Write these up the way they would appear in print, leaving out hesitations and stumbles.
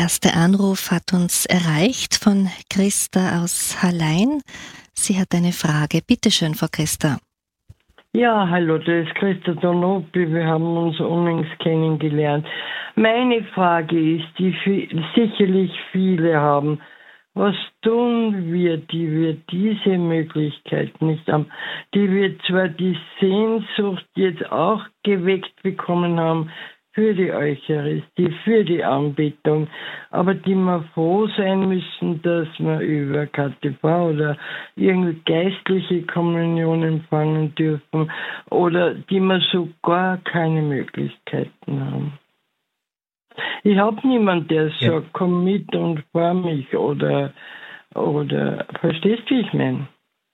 erste Anruf hat uns erreicht von Christa aus Hallein. Sie hat eine Frage. Bitte schön, Frau Christa. Ja, hallo, das ist Christa Donopi. Wir haben uns unlängst kennengelernt. Meine Frage ist, die sicherlich viele haben, was tun wir, die wir diese Möglichkeit nicht haben, die wir zwar die Sehnsucht jetzt auch geweckt bekommen haben für die Eucharistie, für die Anbetung, aber die wir froh sein müssen, dass wir über KTV oder irgendwie geistliche Kommunion empfangen dürfen oder die wir so gar keine Möglichkeiten haben. Ich habe niemanden, der sagt, komm mit und fahr mich oder verstehst du, wie ich meine?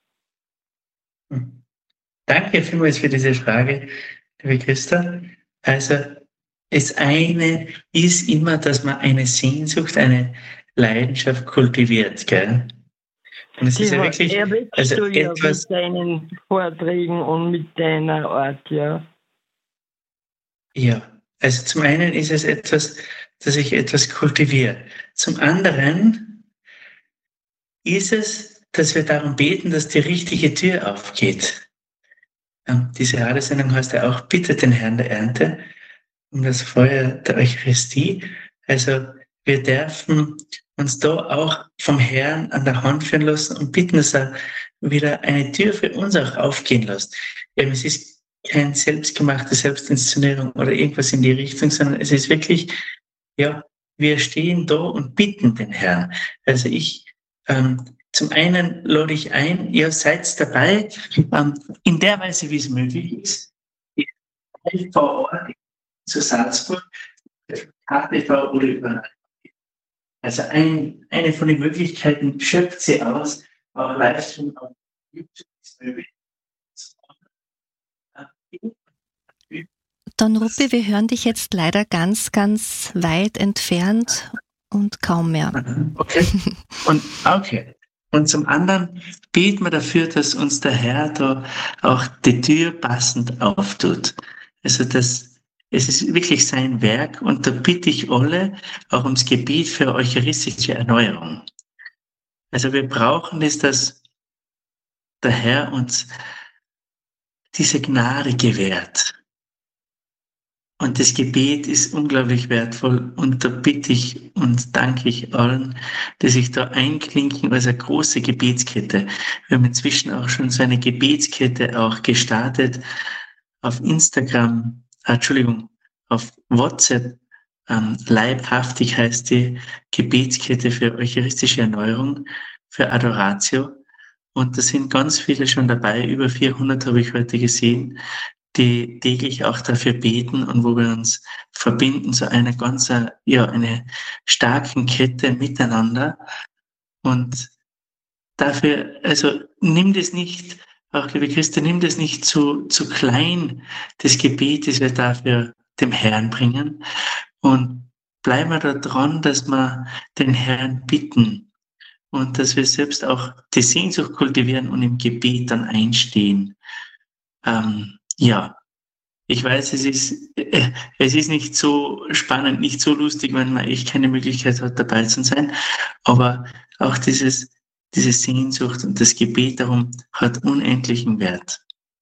Danke vielmals für diese Frage, liebe Christa. Also, das eine ist immer, dass man eine Sehnsucht, eine Leidenschaft kultiviert, gell? Und es ist ja wirklich du ja mit deinen Vorträgen und mit deiner Art, ja. Ja, also zum einen ist es etwas, dass ich etwas kultiviere. Zum anderen ist es, dass wir darum beten, dass die richtige Tür aufgeht. Diese Radiosendung heißt ja auch, bittet den Herrn der Ernte um das Feuer der Eucharistie. Also wir dürfen uns da auch vom Herrn an der Hand führen lassen und bitten, dass er wieder eine Tür für uns auch aufgehen lässt. Eben, es ist keine selbstgemachte Selbstinszenierung oder irgendwas in die Richtung, sondern es ist wirklich, ja, wir stehen da und bitten den Herrn. Also zum einen lade ich ein, ihr seid dabei, in der Weise, wie es möglich ist, vor Ort zu Salzburg, KTV oder überall. Also eine von den Möglichkeiten schöpft sie aus, auch Livestream auf YouTube ist möglich. Don Ruppi, wir hören dich jetzt leider ganz, ganz weit entfernt und kaum mehr. Okay. Und zum anderen beten wir dafür, dass uns der Herr da auch die Tür passend auftut. Also es ist wirklich sein Werk und da bitte ich alle auch ums Gebet für eucharistische Erneuerung. Also wir brauchen es, dass der Herr uns diese Gnade gewährt. Und das Gebet ist unglaublich wertvoll und da bitte ich und danke ich allen, die sich da einklinken als eine große Gebetskette. Wir haben inzwischen auch schon so eine Gebetskette auch gestartet auf Instagram, auf WhatsApp. Leibhaftig heißt die Gebetskette für eucharistische Erneuerung, für Adoratio. Und da sind ganz viele schon dabei, über 400 habe ich heute gesehen, die täglich auch dafür beten und wo wir uns verbinden zu einer eine starken Kette miteinander. Und dafür, also nimm das nicht, auch liebe Christa, nimm das nicht zu klein, das Gebet, das wir dafür dem Herrn bringen. Und bleiben wir da dran, dass wir den Herrn bitten und dass wir selbst auch die Sehnsucht kultivieren und im Gebet dann einstehen. Ich weiß, es ist nicht so spannend, nicht so lustig, wenn man echt keine Möglichkeit hat, dabei zu sein. Aber auch diese Sehnsucht und das Gebet darum hat unendlichen Wert.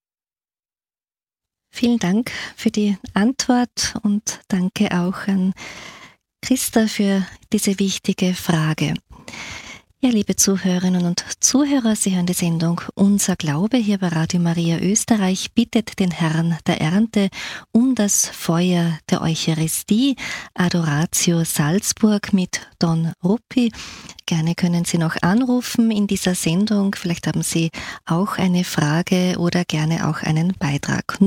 Vielen Dank für die Antwort und danke auch an Christa für diese wichtige Frage. Ja, liebe Zuhörerinnen und Zuhörer, Sie hören die Sendung Unser Glaube hier bei Radio Maria Österreich, bittet den Herrn der Ernte um das Feuer der Eucharistie, Adoratio Salzburg mit Don Ruppi. Gerne können Sie noch anrufen in dieser Sendung, vielleicht haben Sie auch eine Frage oder gerne auch einen Beitrag.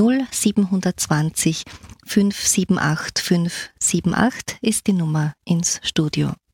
0720 578 578 ist die Nummer ins Studio.